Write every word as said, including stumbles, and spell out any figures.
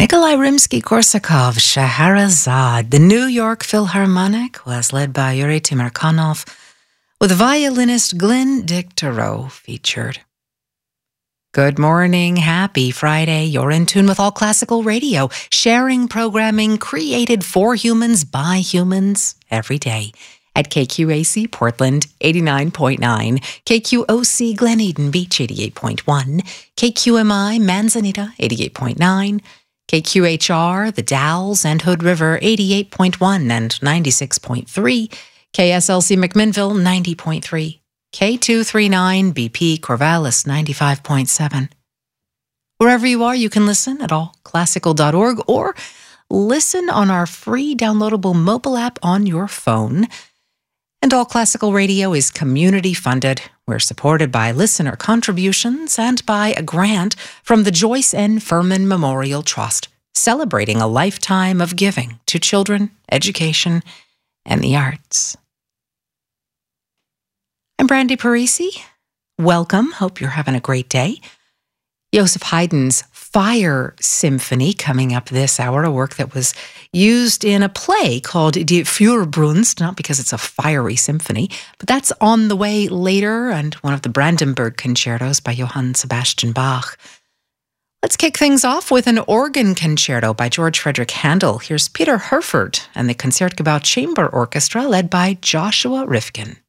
Nikolai Rimsky-Korsakov, Scheherazade. The New York Philharmonic was led by Yuri Timirkanov, with violinist Glenn Dicterow featured. Good morning, happy Friday. You're in tune with All Classical Radio, sharing programming created for humans by humans every day at K Q A C Portland eighty-nine point nine, K Q O C Glen Eden Beach eighty-eight point one, K Q M I Manzanita eighty-eight point nine, K Q H R The Dalles and Hood River eighty-eight point one and ninety-six point three, K S L C McMinnville ninety point three, K two thirty-nine B P Corvallis ninety-five point seven. Wherever you are, you can listen at all classical dot org or listen on our free downloadable mobile app on your phone. And All Classical Radio is community funded. We're supported by listener contributions and by a grant from the Joyce N. Furman Memorial Trust, celebrating a lifetime of giving to children, education, and the arts. I'm Brandy Parisi. Welcome. Hope you're having a great day. Joseph Haydn's Fire Symphony coming up this hour, a work that was used in a play called Die Feuerbrunst, not because it's a fiery symphony, but that's on the way later, and one of the Brandenburg concertos by Johann Sebastian Bach. Let's kick things off with an organ concerto by George Frederick Handel. Here's Peter Herford and the Concertgebouw Chamber Orchestra led by Joshua Rifkin.